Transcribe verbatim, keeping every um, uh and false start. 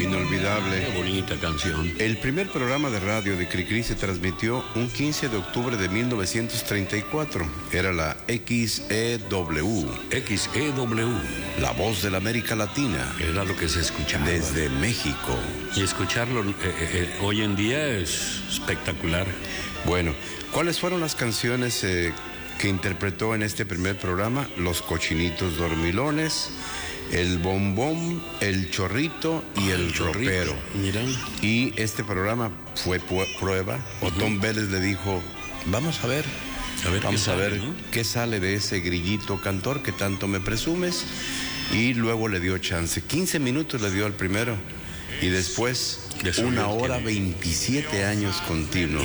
Inolvidable. Qué bonita canción. El primer programa de radio de Cricri se transmitió un quince de octubre de mil novecientos treinta y cuatro. Era la X E W. X E W. La voz de la América Latina. Era lo que se escuchaba. Desde México. Y escucharlo eh, eh, hoy en día es espectacular. Bueno, ¿cuáles fueron las canciones eh, que interpretó en este primer programa? Los Cochinitos Dormilones, El Bombón, El Chorrito y El, el Ropero. Mira. Y este programa fue pu- prueba. Uh-huh. Otón Vélez le dijo, vamos a ver, a ver vamos qué a sale, ver ¿no? qué sale de ese grillito cantor que tanto me presumes. Y luego le dio chance. quince minutos le dio al primero. Y después, una hora, veintisiete años continuos.